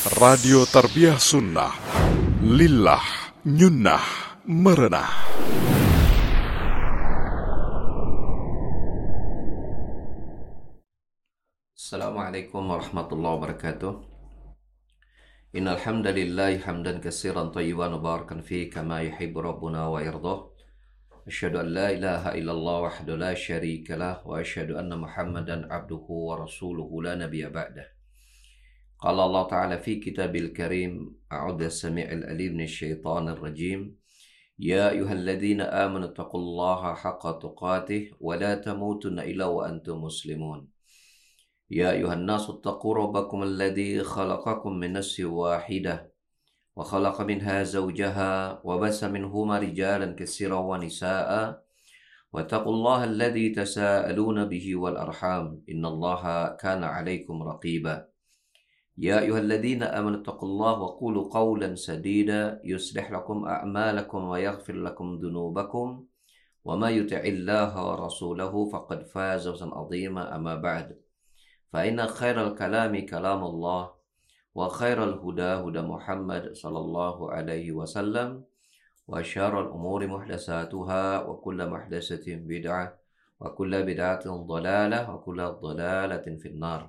Radio Tarbiyah Sunnah Lillah Nyunnah Merenah. Assalamualaikum warahmatullahi wabarakatuh. Innal hamdalillah hamdan katsiran thayyiban mubarakan fihi kama yuhibbu rabbuna wa yardah. Asyhadu an la ilaha illallah wahdahu la syarika lah wa asyhadu anna Muhammadan abduhu wa rasuluhu la nabiyya ba'dah. Qala Allah Ta'ala fi kitabil karim a'udzu samii'il alim minasyaitonir rajim. Ya ayyuhalladzina amanu taqullaha haqqa tuqatih wa la tamutunna illa wa antum muslimun. Ya ayuhan nasu taqu rabbakum alladhi khalaqakum min nafsin wahidah wa khalaqa minha zawjaha wa basa minhuma rijalan katsiran wa nisaa'a wa taqullaha alladhi tasaaluna bihi wal arham innallaha kana 'alaikum raqiba. Ya ayyuhalladzina amanu taqullaha wa qulu qawlan sadida yuslih lakum a'malakum wa yaghfir lakum dhunubakum wa may yuti'illaha wa rasulahu faqad faza fawzan 'azima amma ba'd. فإن خير الكلام كلام الله وخير الهدى هدى محمد صلى الله عليه وسلم وشر الأمور محدثاتها وكل محدثة بدعة وكل بدعة ضلالة وكل ضلالة في النار.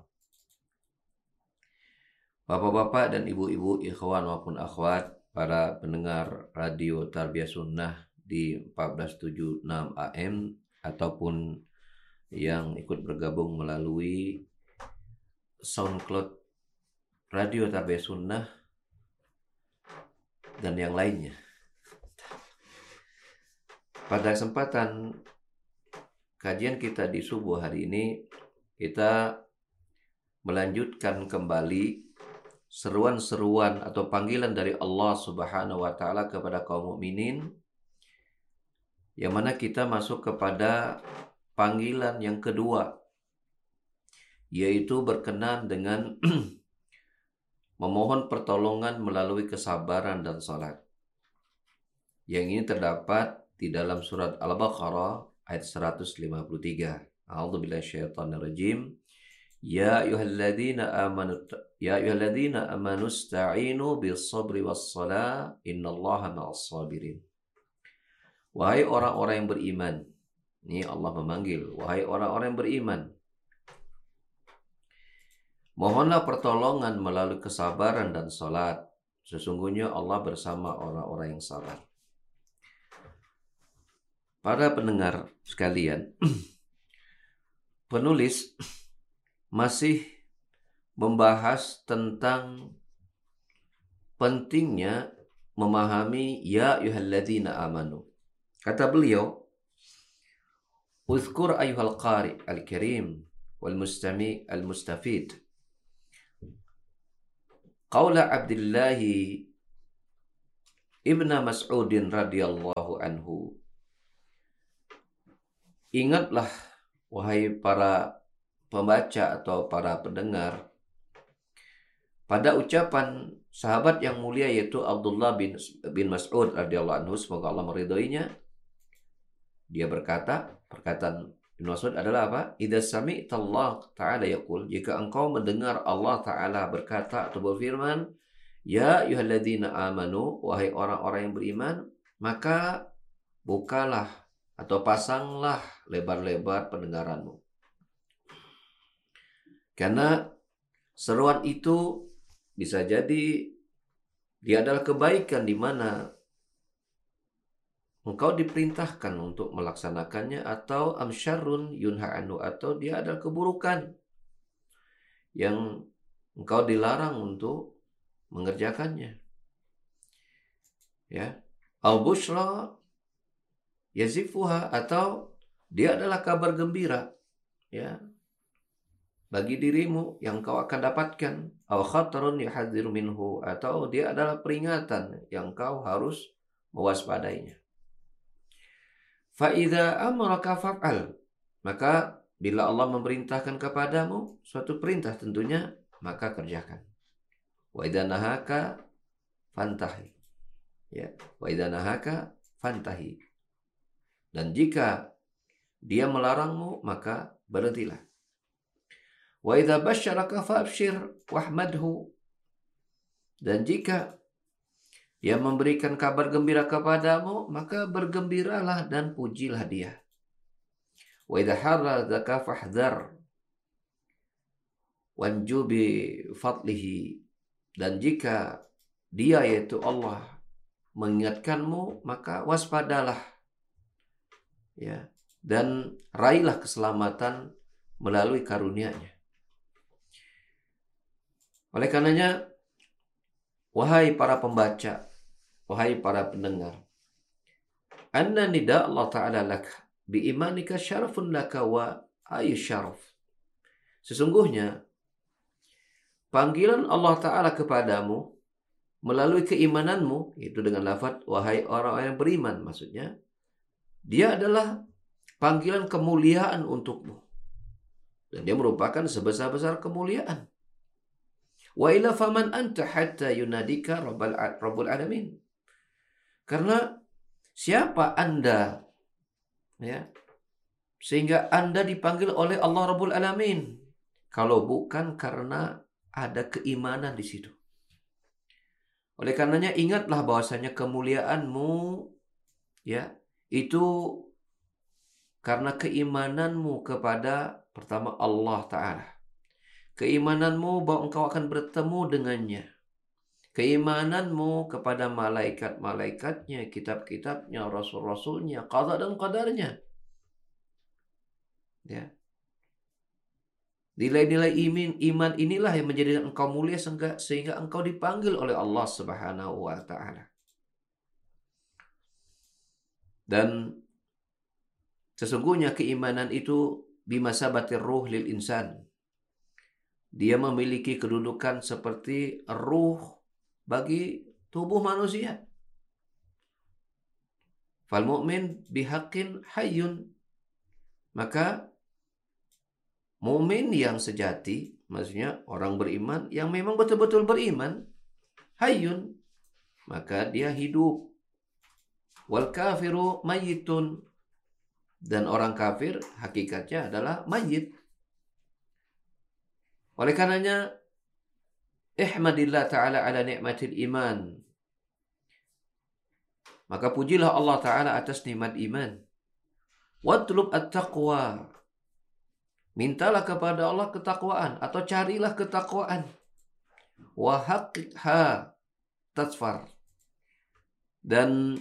Bapak-bapak dan ibu-ibu, ikhwan maupun akhwat, para pendengar Radio Tarbiyah Sunnah di 1476 AM ataupun yang ikut bergabung melalui SoundCloud Radio Tarbiyah Sunnah dan yang lainnya. Pada kesempatan kajian kita di subuh hari ini, kita melanjutkan kembali seruan-seruan atau panggilan dari Allah Subhanahu wa taala kepada kaum mukminin, yang mana kita masuk kepada panggilan yang kedua, yaitu berkenan dengan memohon pertolongan melalui kesabaran dan salat. Yang ini terdapat di dalam surat Al-Baqarah ayat 153. A'udzubillahi minasyaitonirrajim. Ya ayyuhalladzina amanu ista'inu bis-sabri was-shalah innallaha ma'as sabirin. Wahai orang-orang yang beriman. Ini Allah memanggil, wahai orang-orang yang beriman, mohonlah pertolongan melalui kesabaran dan salat. Sesungguhnya Allah bersama orang-orang yang sabar. Para pendengar sekalian, penulis masih membahas tentang pentingnya memahami ya ayyuhalladzina amanu. Kata beliau, "Uzkur ayyuhal qari al-karim wal mustami al-mustafid. Qaula Abdullah ibn Mas'ud radhiyallahu anhu." Ingatlah wahai para pembaca atau para pendengar pada ucapan sahabat yang mulia yaitu Abdullah bin Mas'ud radhiyallahu anhu, semoga Allah meridhoinya. Dia berkata, perkataan Ibn Mas'ud adalah apa? Idza sami'ta Allah Ta'ala yaqul, jika engkau mendengar Allah Ta'ala berkata atau berfirman, ya ayyuhalladzina amanu, wahai orang-orang yang beriman, maka bukalah atau pasanglah lebar-lebar pendengaranmu. Karena seruan itu bisa jadi dia adalah kebaikan di mana engkau diperintahkan untuk melaksanakannya, atau amsyarrun yunha anhu, atau dia adalah keburukan yang engkau dilarang untuk mengerjakannya. Ya, al-busyra yazifuha, atau dia adalah kabar gembira, ya, bagi dirimu yang kau akan dapatkan. Aw khatarun yuhadziru minhu, atau dia adalah peringatan yang kau harus mewaspadainya. Fa idza amaraka fa'al, maka bila Allah memerintahkan kepadamu suatu perintah tentunya, maka kerjakan. Wa idza nahaka fantahi. Ya, wa idza nahaka fantahi. Dan jika dia melarangmu, maka berhentilah. Wa idza basyaraka fa'abshir wahmadhu. Dan jika dia memberikan kabar gembira kepadamu, maka bergembiralah dan pujilah dia. Wa idza harradzaka fahdhar wanju bi fadlihi. Dan jika dia yaitu Allah mengingatkanmu, maka waspadalah, ya, dan raihlah keselamatan melalui karunia-Nya. Oleh karenanya, wahai para pembaca, wahai para pendengar, anna nida Allah Ta'ala lak bi imanika syarafun laka wa ayu syaraf. Sesungguhnya panggilan Allah Ta'ala kepadamu melalui keimananmu, itu dengan lafaz wahai orang-orang yang beriman, maksudnya dia adalah panggilan kemuliaan untukmu, dan dia merupakan sebesar-besar kemuliaan. Wa ila faman anta hatta yunadika rabbul alamin. Karena siapa Anda, ya, sehingga Anda dipanggil oleh Allah Rabbul Alamin, kalau bukan karena ada keimanan di situ. Oleh karenanya ingatlah bahwasanya kemuliaanmu, ya, itu karena keimananmu kepada pertama Allah Ta'ala. Keimananmu bahwa engkau akan bertemu dengannya. Keimananmu kepada malaikat-malaikatnya, kitab-kitabnya, rasul-rasulnya, qada dan qadarnya. Ya. Nilai-nilai iman inilah yang menjadikan engkau mulia sehingga engkau dipanggil oleh Allah Subhanahu wa Ta'ala. Dan sesungguhnya keimanan itu bimasabatir ruh lil insan. Dia memiliki kedudukan seperti ruh bagi tubuh manusia. Fal mu'min bihaqqin hayyun. Maka mukmin yang sejati, maksudnya orang beriman yang memang betul-betul beriman, hayyun, maka dia hidup. Wal kafiru mayyitun. Dan orang kafir hakikatnya adalah mayyit. Oleh karenanya, ihmadillah ta'ala ala ni'matil iman. Maka pujilah Allah Ta'ala atas nikmat iman. Watlub at-taqwa. Mintalah kepada Allah ketakwaan atau carilah ketakwaan. Wa haqqiqha tasfar. Dan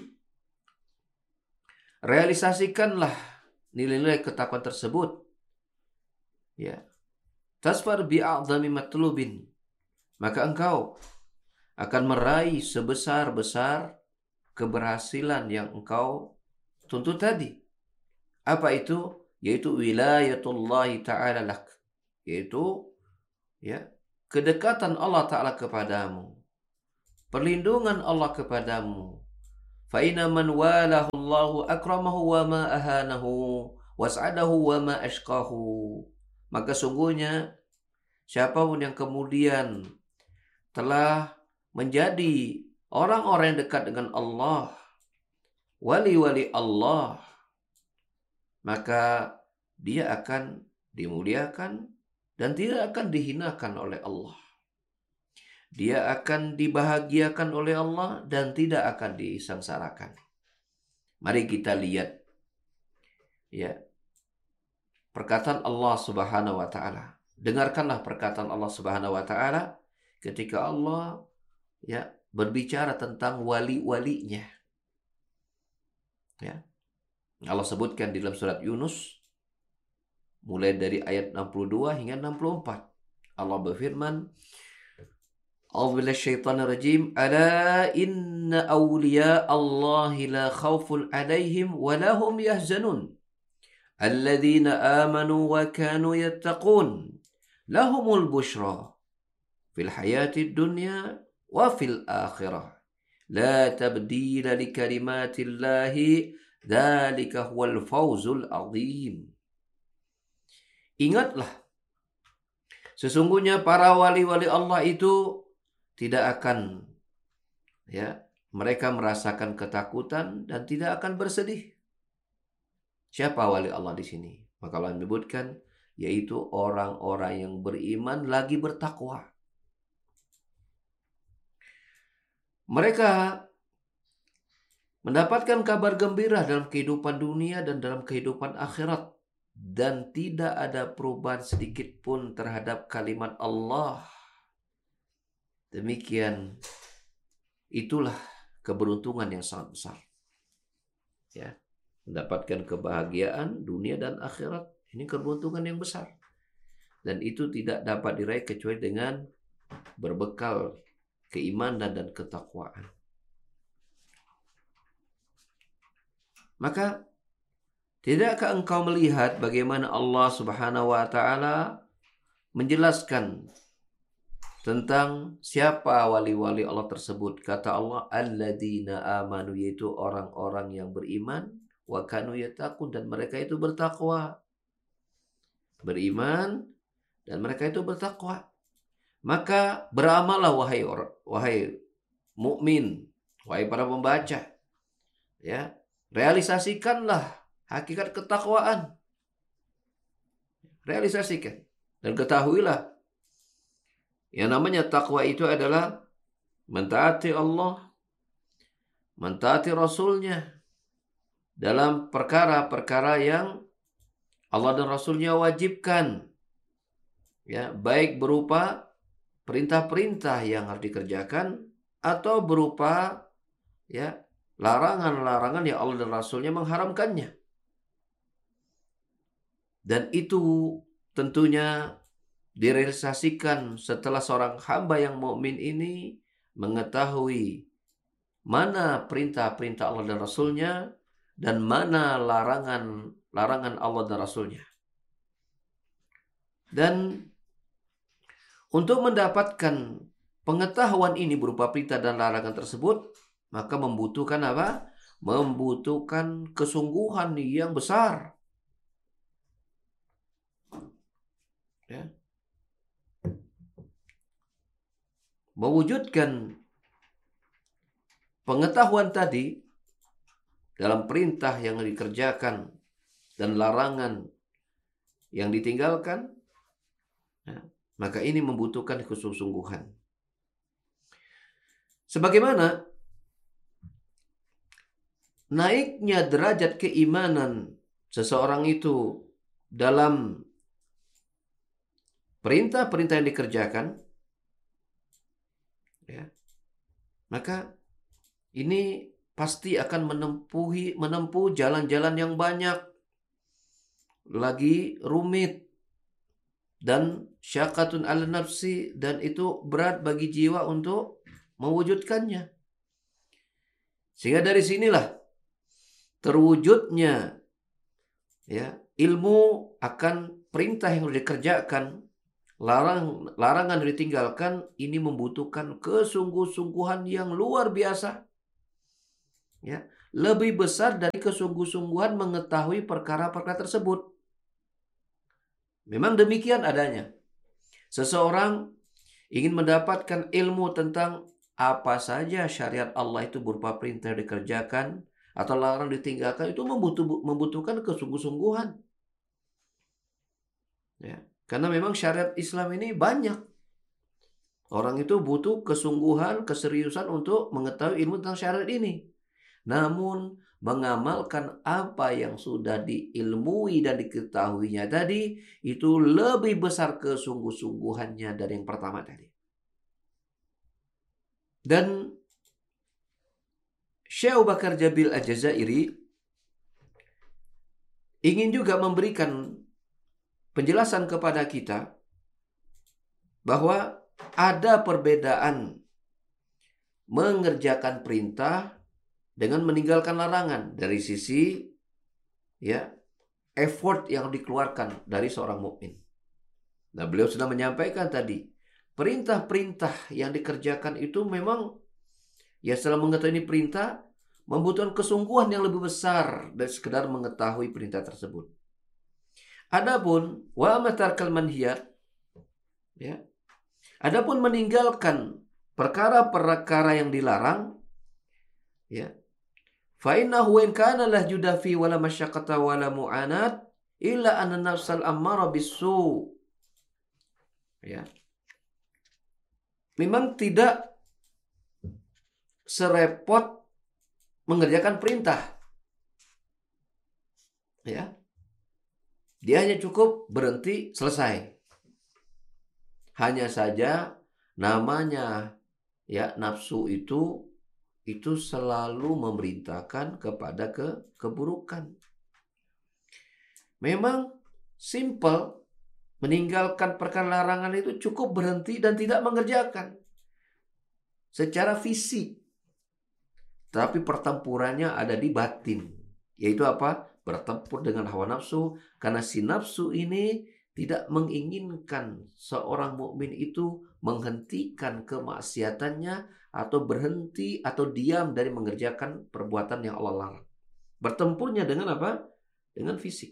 realisasikanlah nilai-nilai ketakwaan tersebut. Ya. Tasfar bi'a'zami matlubin. Maka engkau akan meraih sebesar-besar keberhasilan yang engkau tuntut tadi. Apa itu? Yaitu wilayatullahi ta'ala lak. Yaitu, ya, kedekatan Allah Ta'ala kepadamu. Perlindungan Allah kepadamu. Fa'ina man walahu Allahu akramahu wa ma ahanahu was'adahu wa ma ashqahu. Maka sungguhnya siapapun yang kemudian telah menjadi orang-orang yang dekat dengan Allah, wali-wali Allah, maka dia akan dimuliakan dan tidak akan dihinakan oleh Allah. Dia akan dibahagiakan oleh Allah dan tidak akan disengsarakan. Mari kita lihat, ya, perkataan Allah Subhanahu wa Ta'ala. Dengarkanlah perkataan Allah Subhanahu wa Ta'ala ketika Allah, ya, berbicara tentang wali-walinya. Ya. Allah sebutkan di dalam surat Yunus mulai dari ayat 62 hingga 64. Allah berfirman, A'udzubillahi minasyaitonir rajim. Ala inna awliya Allahi la khaufun 'alaihim wa lahum yahzanun. Alladzina amanu wa kanu yattaqun. Lahumul busyra fil hayatid dunya wa fil akhirah. La tabdila li kalimatillahi dzalika huwal fawzul azim. Ingatlah, sesungguhnya para wali-wali Allah itu tidak akan, ya, mereka merasakan ketakutan dan tidak akan bersedih. Siapa wali Allah di sini? Maka Allah menyebutkan yaitu orang-orang yang beriman lagi bertakwa. Mereka mendapatkan kabar gembira dalam kehidupan dunia dan dalam kehidupan akhirat. Dan tidak ada perubahan sedikit pun terhadap kalimat Allah. Demikian, itulah keberuntungan yang sangat besar. Ya, mendapatkan kebahagiaan dunia dan akhirat. Ini keberuntungan yang besar. Dan itu tidak dapat diraih kecuali dengan berbekal keimanan dan ketakwaan. Maka, tidakkah engkau melihat bagaimana Allah Subhanahu wa taala menjelaskan tentang siapa wali-wali Allah tersebut? Kata Allah, alladzina amanu, yaitu orang-orang yang beriman, wa kanu yattaqun, dan mereka itu bertakwa. Beriman dan mereka itu bertakwa. Maka beramallah wahai mukmin, wahai para pembaca. Ya, realisasikanlah hakikat ketakwaan. Realisasikan. Dan ketahuilah, yang namanya takwa itu adalah mentaati Allah, mentaati Rasulnya dalam perkara-perkara yang Allah dan Rasulnya wajibkan. Ya, baik berupa perintah-perintah yang harus dikerjakan atau berupa ya larangan-larangan yang Allah dan Rasulnya mengharamkannya. Dan itu tentunya direalisasikan setelah seorang hamba yang mukmin ini mengetahui mana perintah-perintah Allah dan Rasulnya dan mana larangan Allah dan Rasulnya. Dan untuk mendapatkan pengetahuan ini berupa perintah dan larangan tersebut, maka membutuhkan apa? Membutuhkan kesungguhan yang besar. Ya. Mewujudkan pengetahuan tadi dalam perintah yang dikerjakan dan larangan yang ditinggalkan, ya, maka ini membutuhkan kesungguhan. Sebagaimana naiknya derajat keimanan seseorang itu dalam perintah-perintah yang dikerjakan, ya, maka ini pasti akan menempuh jalan-jalan yang banyak, lagi rumit, dan syaqatun ala nafsi, dan itu berat bagi jiwa untuk mewujudkannya. Sehingga dari sinilah terwujudnya ya ilmu akan perintah yang harus dikerjakan, larangan yang ditinggalkan. Ini membutuhkan kesungguh-sungguhan yang luar biasa. Ya, lebih besar dari kesungguh-sungguhan mengetahui perkara-perkara tersebut. Memang demikian adanya. Seseorang ingin mendapatkan ilmu tentang apa saja syariat Allah itu berupa perintah dikerjakan atau larang ditinggalkan, itu membutuhkan kesungguh-sungguhan. Ya, karena memang syariat Islam ini banyak. Orang itu butuh kesungguhan, keseriusan untuk mengetahui ilmu tentang syariat ini. Namun mengamalkan apa yang sudah diilmui dan diketahuinya tadi, itu lebih besar kesungguh-sungguhannya dari yang pertama tadi. Dan Syekh Abu Bakar Jabil Al-Jazairi ingin juga memberikan penjelasan kepada kita bahwa ada perbedaan mengerjakan perintah dengan meninggalkan larangan dari sisi ya effort yang dikeluarkan dari seorang mukmin. Nah, beliau sudah menyampaikan tadi, perintah-perintah yang dikerjakan itu memang ya setelah mengetahui perintah membutuhkan kesungguhan yang lebih besar dari sekedar mengetahui perintah tersebut. Adapun wa matarkal manhiyat, ya. Adapun meninggalkan perkara-perkara yang dilarang, ya. Fa innahu in kana la judafi wala masyaqqata wala mu'anat illa anna nafsal ammara bisu. Ya. Memang tidak serepot mengerjakan perintah. Ya. Dia hanya cukup berhenti, selesai. Hanya saja namanya ya nafsu itu selalu memerintahkan kepada keburukan. Memang simple, meninggalkan perkara larangan itu cukup berhenti dan tidak mengerjakan secara fisik. Tapi pertempurannya ada di batin. Yaitu apa? Bertempur dengan hawa nafsu. Karena si nafsu ini tidak menginginkan seorang mukmin itu menghentikan kemaksiatannya atau berhenti atau diam dari mengerjakan perbuatan yang Allah larang. Bertempurnya dengan apa? Dengan fisik.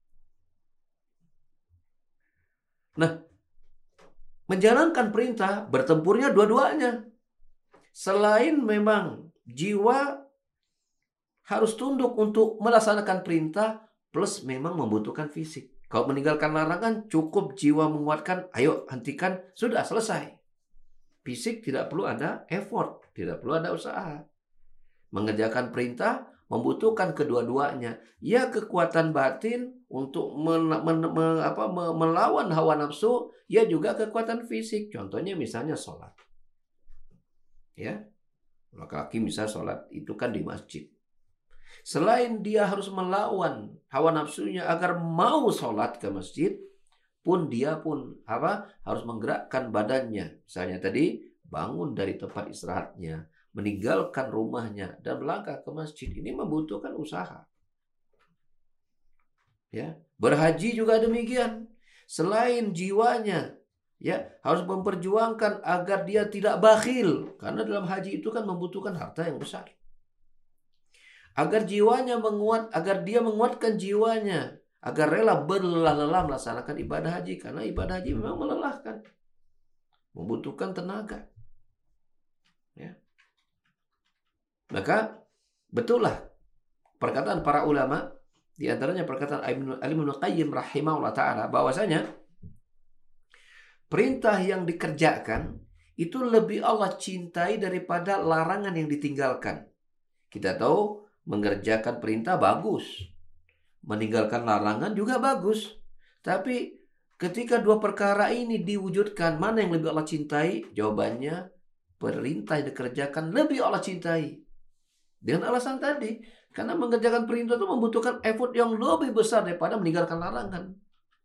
Nah, menjalankan perintah, bertempurnya dua-duanya. Selain memang jiwa harus tunduk untuk melaksanakan perintah, plus memang membutuhkan fisik. Kalau meninggalkan larangan, cukup jiwa menguatkan, ayo hentikan, sudah selesai. Fisik tidak perlu ada effort, tidak perlu ada usaha. Mengerjakan perintah membutuhkan kedua-duanya. Ya kekuatan batin untuk melawan hawa nafsu, ya juga kekuatan fisik. Contohnya misalnya sholat. Ya, laki-laki misalnya sholat itu kan di masjid. Selain dia harus melawan hawa nafsunya agar mau sholat ke masjid, dia pun harus menggerakkan badannya. Misalnya tadi bangun dari tempat istirahatnya, meninggalkan rumahnya dan melangkah ke masjid. Ini membutuhkan usaha. Ya, berhaji juga demikian. Selain jiwanya ya harus memperjuangkan agar dia tidak bakhil, karena dalam haji itu kan membutuhkan harta yang besar. Agar jiwanya menguat, agar dia menguatkan jiwanya, agar rela berlelah-lelah melaksanakan ibadah haji, karena ibadah haji memang melelahkan, membutuhkan tenaga. Ya. Maka betullah perkataan para ulama, di antaranya perkataan Ibnu Qayyim rahimahullah taala, bahwasanya perintah yang dikerjakan itu lebih Allah cintai daripada larangan yang ditinggalkan. Kita tahu mengerjakan perintah bagus, meninggalkan larangan juga bagus. Tapi ketika dua perkara ini diwujudkan, mana yang lebih Allah cintai? Jawabannya, perintah yang dikerjakan lebih Allah cintai. Dengan alasan tadi, karena mengerjakan perintah itu membutuhkan effort yang lebih besar daripada meninggalkan larangan.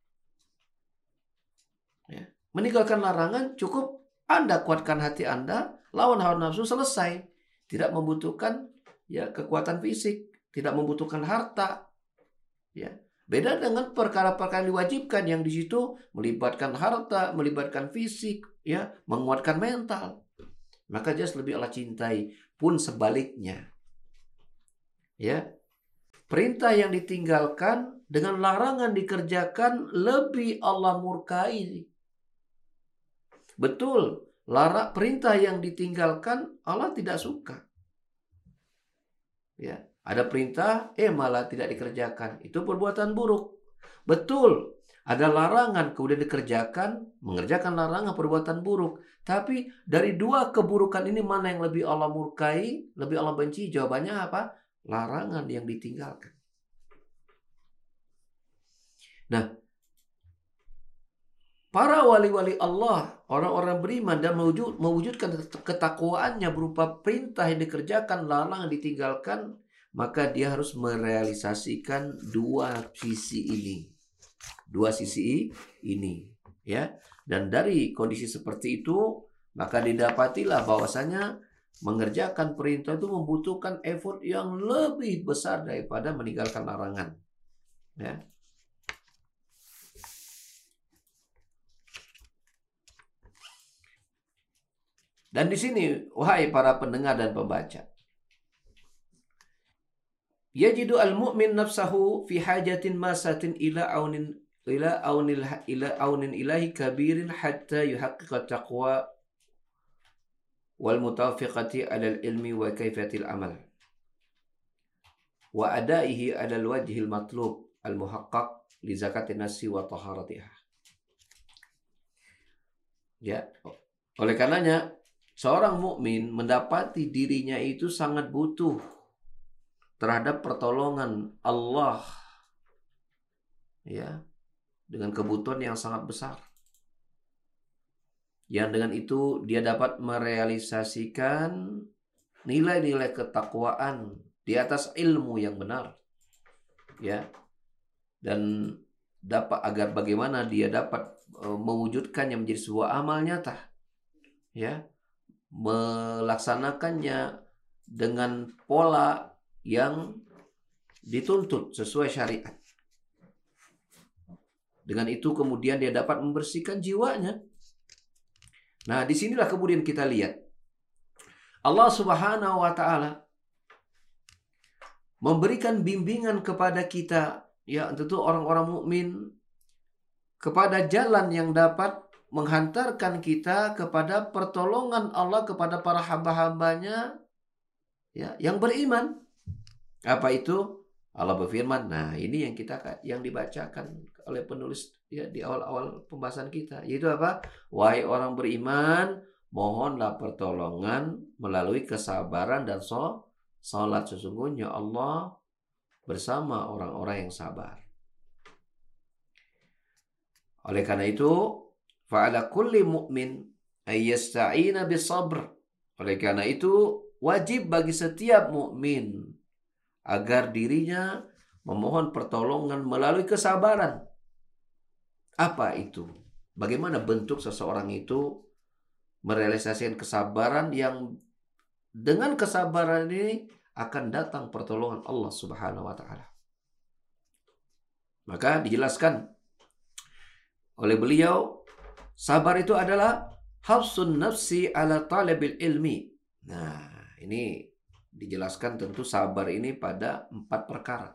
Ya. Meninggalkan larangan cukup Anda kuatkan hati Anda, lawan hawa nafsu, selesai. Tidak membutuhkan ya kekuatan fisik, tidak membutuhkan harta. Ya. Beda dengan perkara-perkara yang diwajibkan yang di situ melibatkan harta, melibatkan fisik, ya, menguatkan mental. Maka jelas lebih Allah cintai. Pun sebaliknya. Ya. Perintah yang ditinggalkan dengan larangan dikerjakan lebih Allah murkai. Betul, perintah yang ditinggalkan Allah tidak suka. Ya, ada perintah, malah tidak dikerjakan. Itu perbuatan buruk. Betul, ada larangan kemudian dikerjakan, mengerjakan larangan perbuatan buruk. Tapi dari dua keburukan ini mana yang lebih Allah murkai, lebih Allah benci? Jawabannya apa? Larangan yang ditinggalkan. Nah, para wali-wali Allah, orang-orang beriman dan mewujudkan ketakwaannya berupa perintah yang dikerjakan, larangan yang ditinggalkan, maka dia harus merealisasikan dua sisi ini. Dua sisi ini, ya. Dan dari kondisi seperti itu, maka didapatilah bahwasanya mengerjakan perintah itu membutuhkan effort yang lebih besar daripada meninggalkan larangan. Ya. Dan di sini, wahai para pendengar dan pembaca, yajidu al-mu'min nafsahu fi hajatin masatin ila aunin ilahi kabirin hatta yuhaqqiqa taqwa wal mutafiqati 'ala al-ilmi wa kayfiyatil amal wa adaihi 'ala al-wajhil matlub al-muhaqqaq li zakatin nafsi wa taharatiha. Ya, oleh karenanya seorang mukmin mendapati dirinya itu sangat butuh terhadap pertolongan Allah, ya, dengan kebutuhan yang sangat besar. Yang dengan itu dia dapat merealisasikan nilai-nilai ketakwaan di atas ilmu yang benar, ya, dan dapat agar bagaimana dia dapat mewujudkannya menjadi sebuah amal nyata, ya, melaksanakannya dengan pola yang dituntut sesuai syariat. Dengan itu kemudian dia dapat membersihkan jiwanya. Nah, disinilah kemudian kita lihat Allah Subhanahu wa Ta'ala memberikan bimbingan kepada kita, ya, tentu orang-orang mukmin, kepada jalan yang dapat menghantarkan kita kepada pertolongan Allah kepada para hamba-hambanya, ya, yang beriman. Apa itu? Allah berfirman. Nah, ini yang dibacakan oleh penulis, ya, di awal-awal pembahasan kita, yaitu apa? Wahai orang beriman, mohonlah pertolongan melalui kesabaran dan salat. Sesungguhnya Allah bersama orang-orang yang sabar. Oleh karena itu, fa'ala kulli mu'min ayyasta'ina bisabr. Oleh karena itu, wajib bagi setiap mukmin agar dirinya memohon pertolongan melalui kesabaran. Apa itu? Bagaimana bentuk seseorang itu merealisasikan kesabaran yang dengan kesabaran ini akan datang pertolongan Allah Subhanahu wa Ta'ala. Maka dijelaskan oleh beliau, sabar itu adalah hafsun nafsi ala talabil ilmi. Nah, ini dijelaskan tentu sabar ini pada 4 perkara.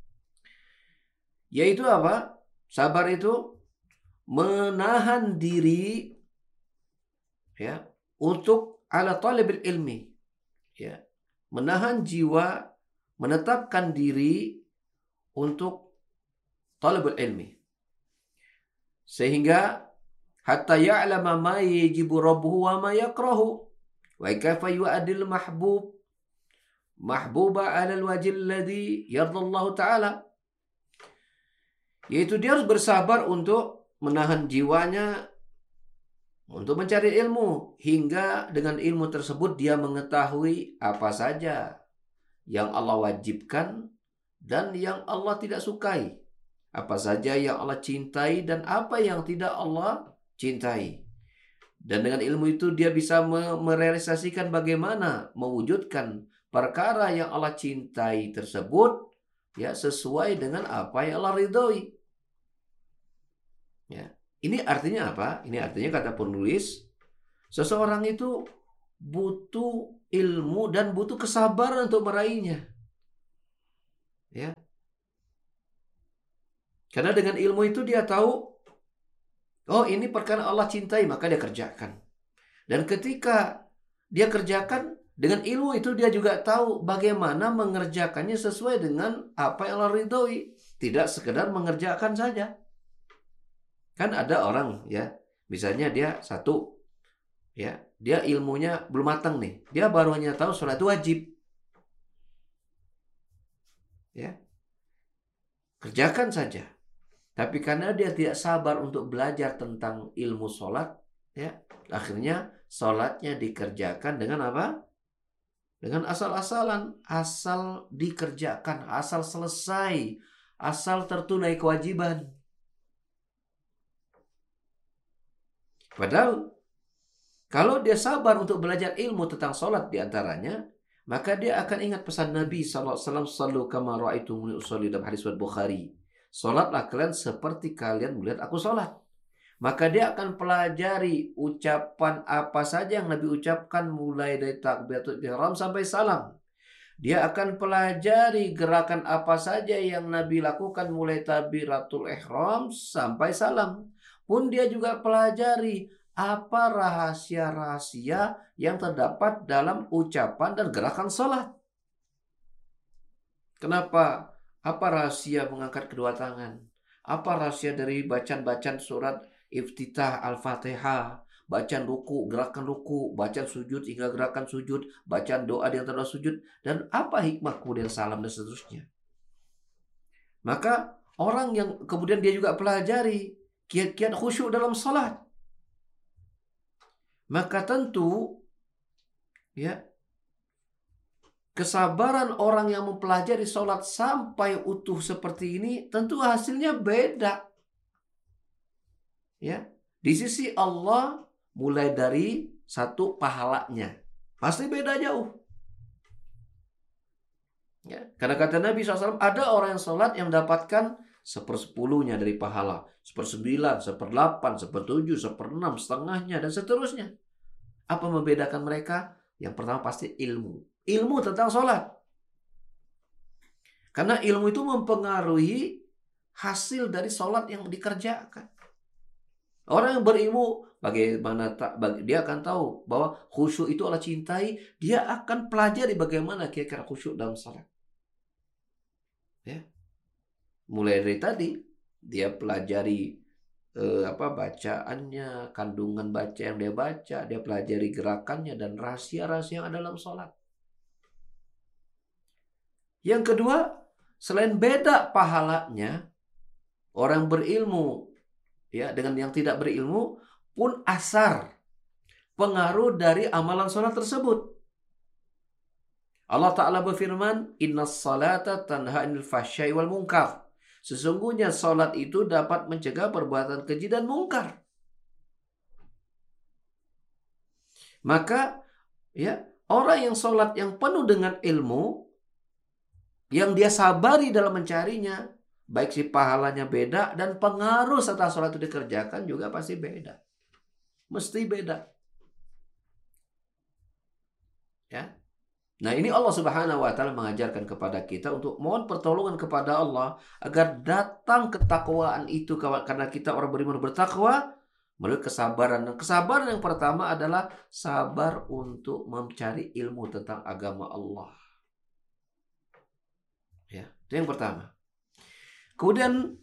Yaitu apa? Sabar itu menahan diri, ya, untuk ala talabil ilmi, ya, menahan jiwa, menetapkan diri untuk talabul ilmi, sehingga hatta ya'lama ma yajibu rabbuhu wa ma yakrahu wa kaifa yu'adil mahbuba 'ala al-wajhi alladhi yardallahu ta'ala. Yaitu dia harus bersabar untuk menahan jiwanya untuk mencari ilmu, hingga dengan ilmu tersebut dia mengetahui apa saja yang Allah wajibkan dan yang Allah tidak sukai, apa saja yang Allah cintai dan apa yang tidak Allah cintai. Dan dengan ilmu itu dia bisa merealisasikan bagaimana mewujudkan perkara yang Allah cintai tersebut, ya, sesuai dengan apa yang Allah ridhoi. Ya. Ini artinya apa? Ini artinya, kata penulis, seseorang itu butuh ilmu dan butuh kesabaran untuk meraihnya. Ya. Karena dengan ilmu itu dia tahu, oh, ini perkara Allah cintai, maka dia kerjakan. Dan ketika dia kerjakan, dengan ilmu itu dia juga tahu bagaimana mengerjakannya sesuai dengan apa yang Allah ridhoi. Tidak sekedar mengerjakan saja. Kan ada orang, ya, misalnya dia satu, ya, dia ilmunya belum matang nih, dia baru hanya tahu sholat itu wajib, ya, kerjakan saja. Tapi karena dia tidak sabar untuk belajar tentang ilmu sholat, ya, akhirnya sholatnya dikerjakan dengan apa? Dengan asal-asalan, asal dikerjakan, asal selesai, asal tertunai kewajiban. Padahal kalau dia sabar untuk belajar ilmu tentang sholat diantaranya, maka dia akan ingat pesan Nabi SAW, sallu kama ra'aitumuni usolli, dalam hadis Bukhari. Sholatlah kalian seperti kalian melihat aku sholat. Maka dia akan pelajari ucapan apa saja yang Nabi ucapkan mulai dari takbiratul ihram sampai salam. Dia akan pelajari gerakan apa saja yang Nabi lakukan mulai takbiratul ihram sampai salam. Pun dia juga pelajari apa rahasia-rahasia yang terdapat dalam ucapan dan gerakan sholat. Kenapa? Apa rahasia mengangkat kedua tangan? Apa rahasia dari bacaan-bacaan surat Iftitah Al-Fatihah? bacaan ruku, gerakan ruku, bacaan sujud hingga gerakan sujud, bacaan doa di antara sujud, dan apa hikmah kemudian salam dan seterusnya. Maka orang yang kemudian dia juga pelajari kiat-kiat khusyuk dalam salat, maka tentu ya kesabaran orang yang mempelajari salat sampai utuh seperti ini tentu hasilnya beda. Ya, di sisi Allah mulai dari satu pahalanya pasti beda jauh. Ya, karena kata Nabi SAW, ada orang yang sholat yang mendapatkan 1/10 dari pahala, 1/9, 1/8, 1/7, 1/6, setengahnya, dan seterusnya. Apa membedakan mereka? Yang pertama pasti ilmu. Ilmu tentang sholat. Karena ilmu itu mempengaruhi hasil dari sholat yang dikerjakan. Orang yang berilmu, bagaimana dia akan tahu bahwa khusyuk itu Allah cintai, dia akan pelajari bagaimana kira-kira khusyuk dalam sholat. Ya. Mulai dari tadi dia pelajari bacaannya, kandungan baca yang dia baca, dia pelajari gerakannya dan rahasia-rahasia yang ada dalam sholat. Yang kedua, selain beda pahalanya, orang berilmu ya dengan yang tidak berilmu pun asar pengaruh dari amalan sholat tersebut. Allah Ta'ala berfirman, Innas salata tanha anil fahsyai wal munkar. Sesungguhnya sholat itu dapat mencegah perbuatan keji dan mungkar. Maka ya orang yang sholat yang penuh dengan ilmu, yang dia sabari dalam mencarinya, baik si pahalanya beda dan pengaruh setelah sholat itu dikerjakan juga pasti beda. Mesti beda. Ya. Nah, ini Allah Subhanahu wa taala mengajarkan kepada kita untuk mohon pertolongan kepada Allah agar datang ketakwaan itu, karena kita orang beriman bertakwa melalui kesabaran. Dan kesabaran yang pertama adalah sabar untuk mencari ilmu tentang agama Allah. Ya, itu yang pertama. Kemudian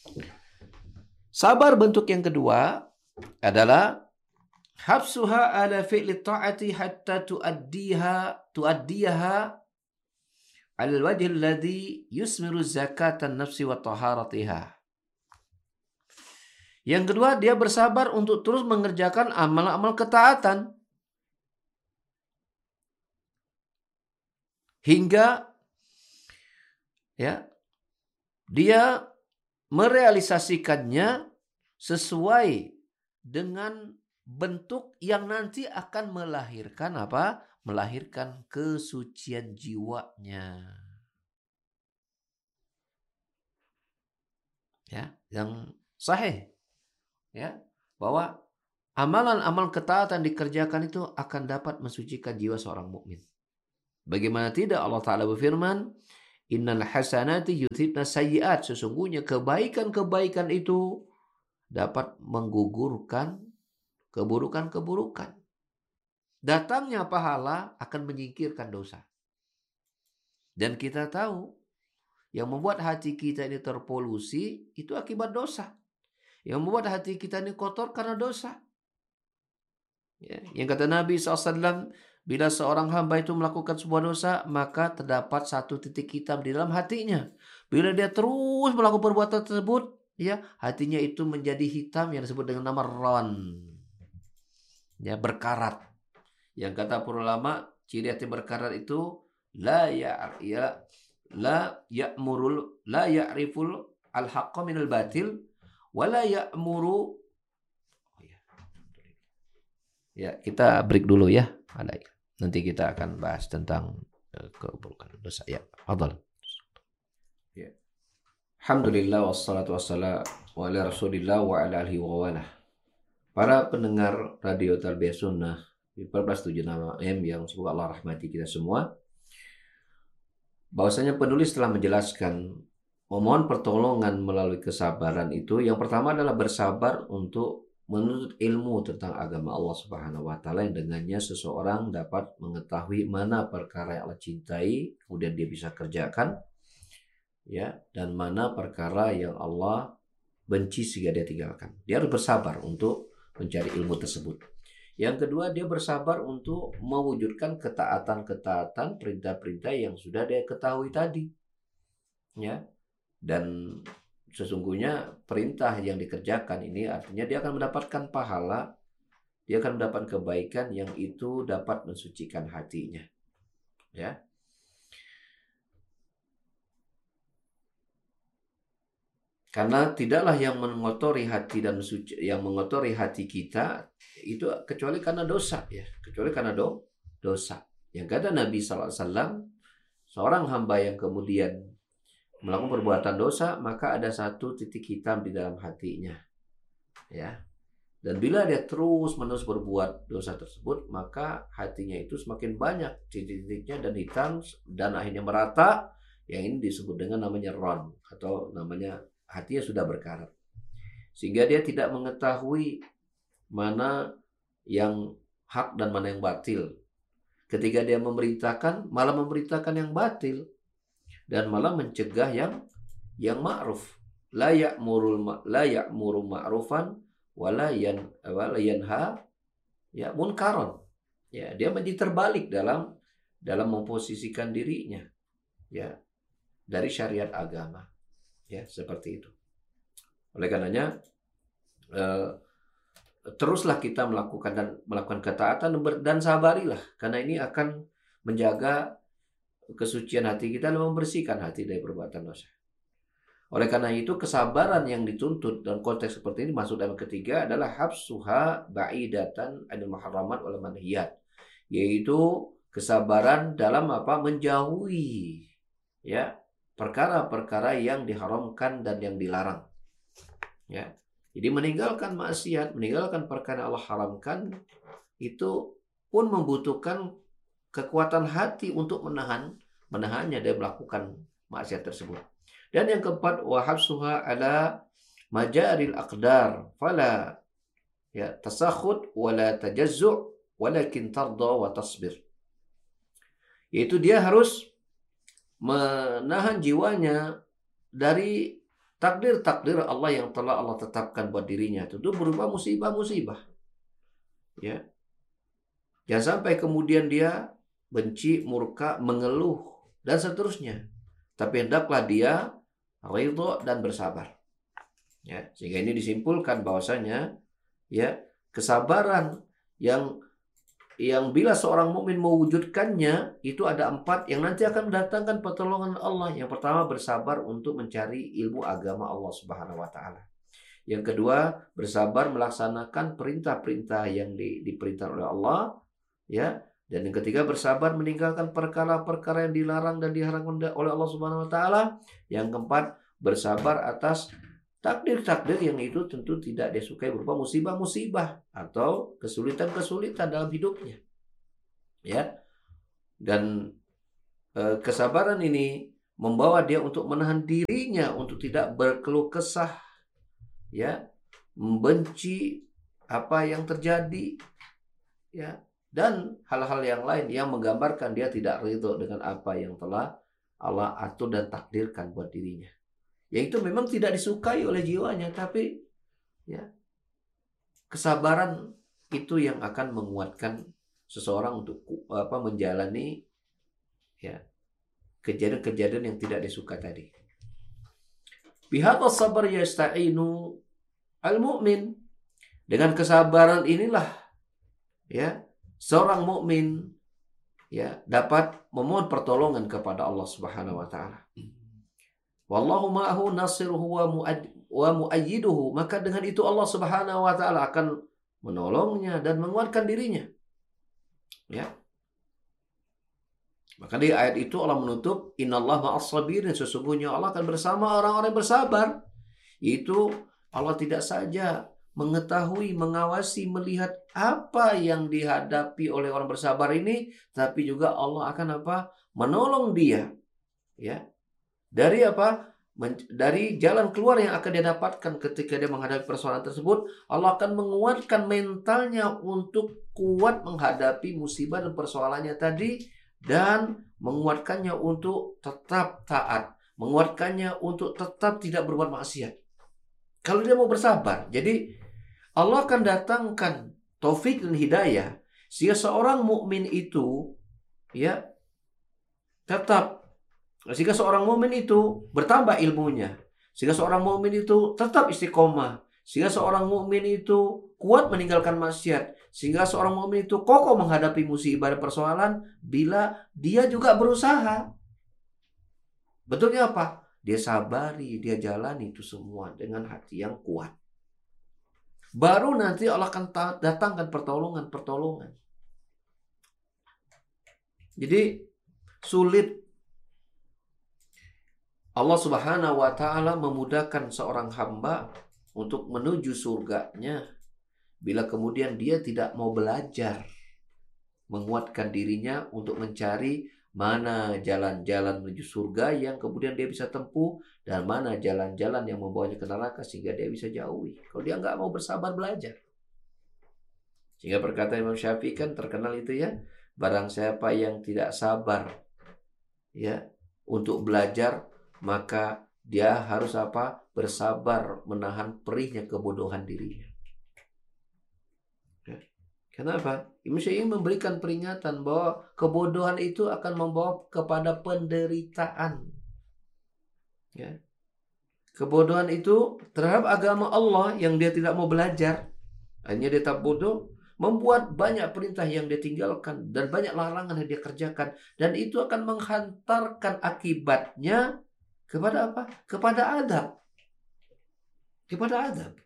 sabar bentuk yang kedua adalah habsuha ala fi'li ta'ati hatta tuaddiha ala al-wajh alladhi yusmiru zakatan nafsi wa taharatiha. Yang kedua, dia bersabar untuk terus mengerjakan amal-amal ketaatan hingga ya dia merealisasikannya sesuai dengan bentuk yang nanti akan melahirkan apa? Melahirkan kesucian jiwanya. Ya, yang sahih. Ya, bahwa amalan-amalan ketaatan dikerjakan itu akan dapat mensucikan jiwa seorang mukmin. Bagaimana tidak, Allah Ta'ala berfirman, Innal hasanati yudhibna sayyi'at. Sesungguhnya kebaikan-kebaikan itu dapat menggugurkan keburukan-keburukan. Datangnya pahala akan menyingkirkan dosa. Dan kita tahu yang membuat hati kita ini terpolusi itu akibat dosa. Yang membuat hati kita ini kotor karena dosa. Ya, yang kata Nabi SAW, bila seorang hamba itu melakukan sebuah dosa, maka terdapat satu titik hitam di dalam hatinya. Bila dia terus melakukan perbuatan tersebut, ya, hatinya itu menjadi hitam yang disebut dengan nama ron. Ya, berkarat. Yang kata para ulama, ciri hati berkarat itu la ya'riful al-haqqa minal batil wa la ya'muru. Ya, kita break dulu ya. Nanti kita akan bahas tentang keburukan dosa. Ya, fadhal. Ya. Alhamdulillah wassalatu wassalamu ala Rasulillah wa ala alihi wa walah. Para pendengar Radio Tarbiyah Sunnah 1476 AM yang semoga Allah rahmati kita semua. Bahwasanya penulis telah menjelaskan memohon pertolongan melalui kesabaran itu. Yang pertama adalah bersabar untuk menuntut ilmu tentang agama Allah Subhanahu wa taala, yang dengannya seseorang dapat mengetahui mana perkara yang Allah cintai kemudian dia bisa kerjakan, ya, dan mana perkara yang Allah benci sehingga dia tinggalkan. Dia harus bersabar untuk mencari ilmu tersebut. Yang kedua, dia bersabar untuk mewujudkan ketaatan-ketaatan, perintah-perintah yang sudah dia ketahui tadi. Ya. Dan sesungguhnya perintah yang dikerjakan ini artinya dia akan mendapatkan pahala, dia akan mendapat kebaikan yang itu dapat mensucikan hatinya. Ya. Karena tidaklah yang mengotori hati dan yang mengotori hati kita itu kecuali karena dosa, ya, kecuali karena dosa. Yang kata Nabi SAW, seorang hamba yang kemudian melakukan perbuatan dosa, maka ada satu titik hitam di dalam hatinya, ya. Dan bila dia terus-menerus berbuat dosa tersebut, maka hatinya itu semakin banyak titik-titiknya dan hitam dan akhirnya merata. Yang ini disebut dengan namanya ron, atau namanya hatinya sudah berkarat. Sehingga dia tidak mengetahui mana yang hak dan mana yang batil. Ketika dia memerintahkan, malah memerintahkan yang batil dan malah mencegah yang ma'ruf. La ya'muru ma'rufan wala yanha ya munkaron. Ya, dia menjadi terbalik dalam memposisikan dirinya, ya, dari syariat agama. Ya, seperti itu. Oleh karenanya teruslah kita melakukan ketaatan dan sabarilah, karena ini akan menjaga kesucian hati kita dan membersihkan hati dari perbuatan dosa. Oleh karena itu kesabaran yang dituntut dalam konteks seperti ini masuk dalam ketiga adalah habsuha ba'idatan anil muharramat wal manhiyat, yaitu kesabaran dalam menjauhi, ya, perkara-perkara yang diharamkan dan yang dilarang. Ya. Jadi meninggalkan maksiat, meninggalkan perkara Allah haramkan, itu pun membutuhkan kekuatan hati untuk menahannya dan melakukan maksiat tersebut. Dan yang keempat, wa habsuha ala majaril aqdar fala ya tasakhut wala tajazzu' walakin tarda wa tasbir. Yaitu dia harus menahan jiwanya dari takdir-takdir Allah yang telah Allah tetapkan buat dirinya. Itu berupa musibah-musibah. Ya. Jangan sampai kemudian dia benci, murka, mengeluh, dan seterusnya. Tapi hendaklah dia ridho dan bersabar. Ya, sehingga ini disimpulkan bahwasanya, ya, kesabaran yang bila seorang mukmin mewujudkannya, itu ada 4 yang nanti akan mendatangkan pertolongan Allah. Yang pertama, bersabar untuk mencari ilmu agama Allah Subhanahu wa taala. Yang kedua, bersabar melaksanakan perintah-perintah yang diperintahkan oleh Allah, ya. Dan yang ketiga, bersabar meninggalkan perkara-perkara yang dilarang dan diharamkan oleh Allah Subhanahu wa taala. Yang keempat, bersabar atas takdir-takdir yang itu tentu tidak disukai, berupa musibah-musibah atau kesulitan-kesulitan dalam hidupnya. Ya. Dan kesabaran ini membawa dia untuk menahan dirinya untuk tidak berkeluh kesah, ya, membenci apa yang terjadi, ya, dan hal-hal yang lain yang menggambarkan dia tidak ridho dengan apa yang telah Allah atur dan takdirkan buat dirinya. Ya, itu memang tidak disukai oleh jiwanya, tapi, ya, kesabaran itu yang akan menguatkan seseorang untuk menjalani, ya, kejadian-kejadian yang tidak disuka tadi. Bihadza sabar yasta'inu al-mu'min. Dengan kesabaran inilah, ya, seorang mukmin, ya, dapat memohon pertolongan kepada Allah Subhanahu wa taala. Wallahu ma'ahu nasiruhu wa mu'ayyiduhu. Maka dengan itu Allah Subhanahu wa taala akan menolongnya dan menguatkan dirinya. Ya. Maka di ayat itu Allah menutup, innallaha ma'as sabirin, sesungguhnya Allah akan bersama orang-orang yang bersabar. Itu Allah tidak saja mengetahui, mengawasi, melihat apa yang dihadapi oleh orang bersabar ini, tapi juga Allah akan menolong dia, ya. Dari dari jalan keluar yang akan dia dapatkan ketika dia menghadapi persoalan tersebut. Allah akan menguatkan mentalnya untuk kuat menghadapi musibah dan persoalannya tadi, dan menguatkannya untuk tetap taat, menguatkannya untuk tetap tidak berbuat maksiat. Kalau dia mau bersabar, jadi Allah akan datangkan taufik dan hidayah sehingga seorang mukmin itu ya tetap, sehingga seorang mukmin itu bertambah ilmunya, sehingga seorang mukmin itu tetap istiqomah, sehingga seorang mukmin itu kuat meninggalkan maksiat, sehingga seorang mukmin itu kokoh menghadapi musibah dan persoalan bila dia juga berusaha. Betulnya apa? Dia sabari, dia jalani itu semua dengan hati yang kuat. Baru nanti Allah akan datangkan pertolongan. Jadi sulit Allah Subhanahu wa Ta'ala memudahkan seorang hamba untuk menuju surganya bila kemudian dia tidak mau belajar, menguatkan dirinya untuk mencari mana jalan-jalan menuju surga yang kemudian dia bisa tempuh dan mana jalan-jalan yang membawanya ke neraka sehingga dia bisa jauhi. Kalau dia nggak mau bersabar belajar. Sehingga perkataan Imam Syafi'i kan terkenal itu ya, barang siapa yang tidak sabar ya untuk belajar, maka dia harus apa? Bersabar menahan perihnya kebodohan dirinya. Ya. Kenapa? Imam Syafi'i memberikan peringatan bahwa kebodohan itu akan membawa kepada penderitaan. Ya. Kebodohan itu terhadap agama Allah yang dia tidak mau belajar, hanya dia tak bodoh, membuat banyak perintah yang dia tinggalkan dan banyak larangan yang dia kerjakan, dan itu akan menghantarkan akibatnya kepada apa? Kepada adab. Kepada adab.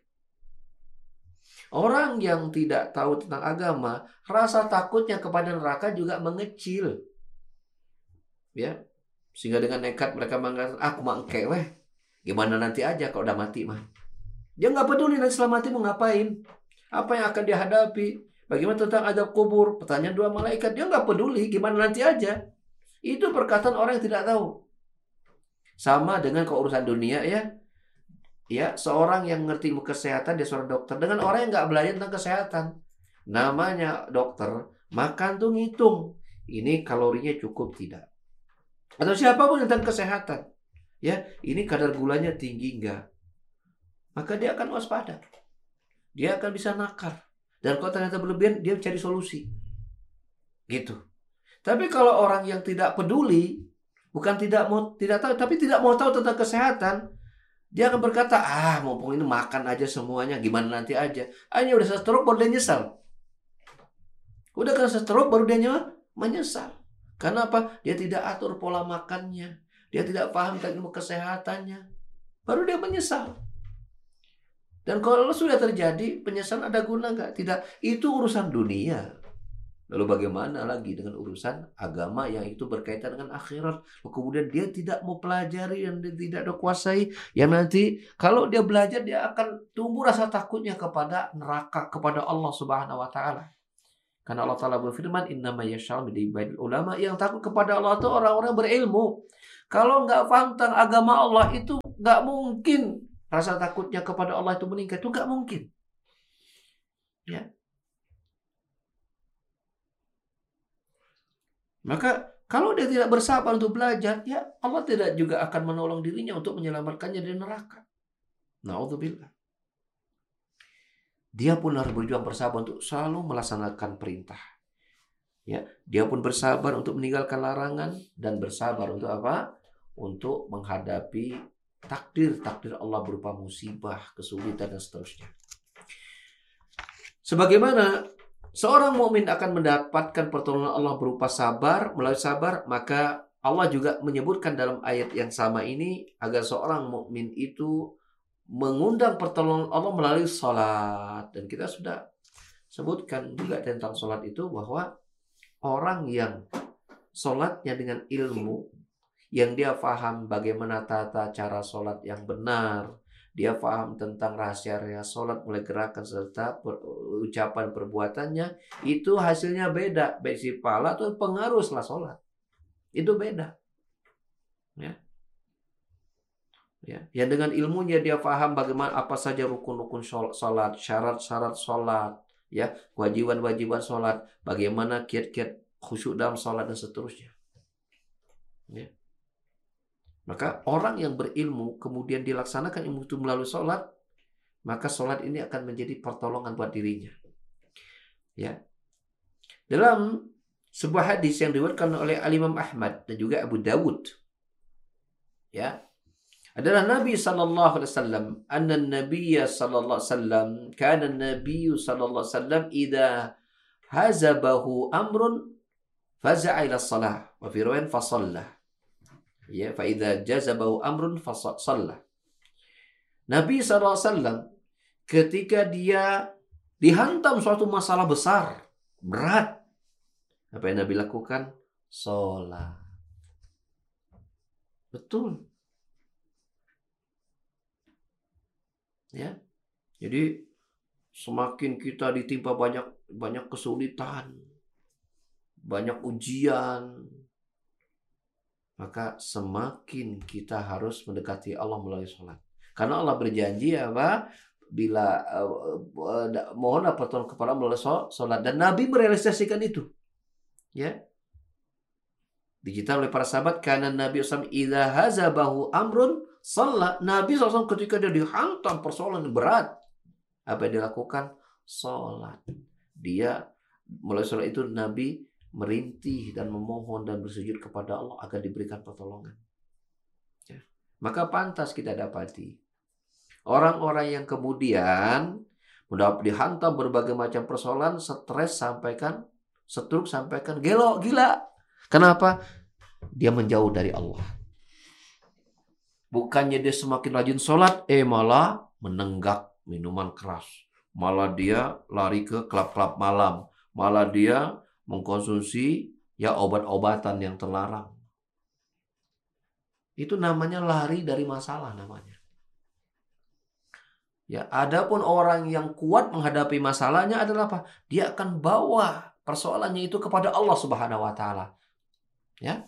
Orang yang tidak tahu tentang agama, rasa takutnya kepada neraka juga mengecil. Ya. Sehingga dengan nekat mereka mengatakan, aku mah engke weh. Gimana nanti aja kalau udah mati mah. Dia nggak peduli nanti setelah mati mau ngapain. Apa yang akan dia hadapi? Bagaimana tentang adab kubur? Pertanyaan dua malaikat. Dia nggak peduli. Gimana nanti aja. Itu perkataan orang yang tidak tahu. Sama dengan keurusan dunia ya. Ya, seorang yang ngerti ilmu kesehatan, dia seorang dokter. Dengan orang yang nggak belajar tentang kesehatan. Namanya dokter, makan tuh ngitung. Ini kalorinya cukup tidak. Atau siapapun tentang kesehatan. Ya, ini kadar gulanya tinggi nggak. Maka dia akan waspada. Dia akan bisa nakar. Dan kalau ternyata berlebihan, dia cari solusi. Gitu. Tapi kalau orang yang tidak peduli, bukan tidak tahu, tapi tidak mau tahu tentang kesehatan, dia akan berkata, mumpung ini makan aja semuanya, gimana nanti aja. Hanya udah stroke baru dia nyesal. Udah kena stroke baru dia menyesal. Karena apa? Dia tidak atur pola makannya. Dia tidak paham tentang ilmu kesehatannya. Baru dia menyesal. Dan kalau sudah terjadi, penyesalan ada guna nggak? Tidak. Itu urusan dunia. Lalu bagaimana lagi dengan urusan agama yang itu berkaitan dengan akhirat? Kemudian dia tidak mau pelajari dan dia tidak ada kuasai. Yang nanti kalau dia belajar, dia akan tumbuh rasa takutnya kepada neraka, kepada Allah Subhanahu wa Ta'ala. Karena Allah Ta'ala berfirman, innama yasha'u bid'ibadil ulama. Yang takut kepada Allah itu orang-orang berilmu. Kalau nggak paham tentang agama Allah itu nggak mungkin rasa takutnya kepada Allah itu meningkat. Itu nggak mungkin. Ya. Maka kalau dia tidak bersabar untuk belajar, ya Allah tidak juga akan menolong dirinya untuk menyelamatkannya dari neraka. Na'udzubillah. Dia pun harus berjuang bersabar untuk selalu melaksanakan perintah. Ya, dia pun bersabar untuk meninggalkan larangan dan bersabar untuk apa? Untuk menghadapi takdir Allah berupa musibah, kesulitan dan seterusnya. Sebagaimana seorang mukmin akan mendapatkan pertolongan Allah berupa sabar, melalui sabar, maka Allah juga menyebutkan dalam ayat yang sama ini agar seorang mukmin itu mengundang pertolongan Allah melalui salat. Dan kita sudah sebutkan juga tentang salat itu bahwa orang yang salatnya dengan ilmu, yang dia paham bagaimana tata cara salat yang benar, dia paham tentang rahasia-rahasia salat mulai gerakan serta ucapan perbuatannya, itu hasilnya beda, baik si pahala atau pengaruh setelah salat. Itu beda. Ya. Ya, yang dengan ilmunya dia paham bagaimana apa saja rukun-rukun salat, syarat-syarat salat, ya, kewajiban-kewajiban salat, bagaimana kiat-kiat khusyuk dalam salat dan seterusnya. Ya. Maka orang yang berilmu kemudian dilaksanakan ilmu itu melalui salat, maka sholat ini akan menjadi pertolongan buat dirinya. Ya. Dalam sebuah hadis yang diriwayatkan oleh Imam Ahmad dan juga Abu Dawud, ya, adalah Nabi sallallahu alaihi wasallam, anna Nabiyya sallallahu alaihi wasallam, kana Nabiyyu sallallahu alaihi wasallam idza hazabahu amrun faza'a ila shalah wa fi riwayatin fa shalla. Ya, fa idza jazabahu amrun fa shalla. Nabi sallallahu alaihi wasallam ketika dia dihantam suatu masalah besar, berat, apa yang Nabi lakukan? Sholat. Betul. Ya. Jadi semakin kita ditimpa banyak kesulitan, banyak ujian, maka semakin kita harus mendekati Allah melalui sholat. Karena Allah berjanji apa? Bila mohonlah pertolongan kepada Allah melalui sholat, dan Nabi merealisasikan itu. Ya, digital oleh para sahabat, karena Nabi SAW idza hazabahu amrun shalla. Nabi SAW ketika dia dihantam persoalan berat, apa yang dilakukan? Sholat. Dia melalui sholat itu Nabi merintih dan memohon dan bersujud kepada Allah agar diberikan pertolongan. Ya. Maka pantas kita dapati orang-orang yang kemudian dihantam berbagai macam persoalan, stres sampaikan, stroke sampaikan, gila. Kenapa? Dia menjauh dari Allah. Bukannya dia semakin rajin sholat, malah menenggak minuman keras. Malah dia lari ke klub-klub malam. Malah dia mengkonsumsi obat-obatan yang terlarang. Itu namanya lari dari masalah namanya. Ya, adapun orang yang kuat menghadapi masalahnya adalah apa? Dia akan bawa persoalannya itu kepada Allah Subhanahu wa taala. Ya.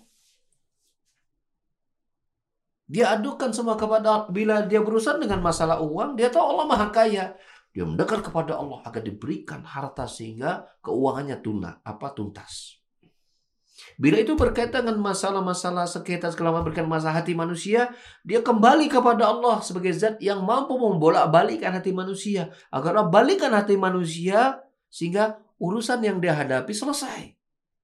Dia adukan semua kepada Allah. Bila dia berurusan dengan masalah uang, dia tahu Allah Maha Kaya. Dia mendekat kepada Allah agar diberikan harta sehingga keuangannya tuntas. Bila itu berkaitan dengan masalah-masalah sekitar segala macam, berkaitan masalah hati manusia, dia kembali kepada Allah sebagai zat yang mampu membolak-balikkan hati manusia. Agar Allah balikkan hati manusia sehingga urusan yang dia hadapi selesai.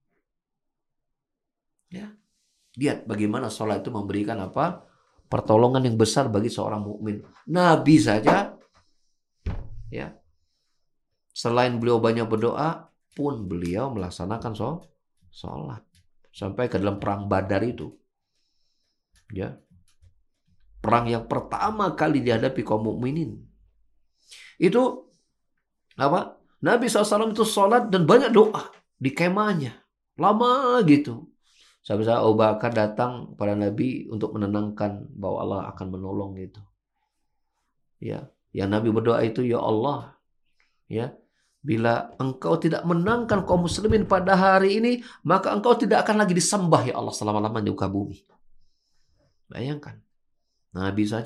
Ya. Lihat bagaimana sholat itu memberikan apa? Pertolongan yang besar bagi seorang mukmin. Nabi saja, ya, selain beliau banyak berdoa, pun beliau melaksanakan sholat. Sampai ke dalam perang Badar itu. Ya. Perang yang pertama kali dihadapi kaum mukminin. Itu apa? Nabi SAW itu sholat dan banyak doa di kemahnya. Lama gitu. Sampai Abu Bakar datang pada Nabi untuk menenangkan bahwa Allah akan menolong gitu. Ya, yang Nabi berdoa itu, ya Allah, ya, bila engkau tidak menangkan kaum muslimin pada hari ini, maka engkau tidak akan lagi disembah ya Allah selama-lamanya di muka bumi. Bayangkan, Nabi saja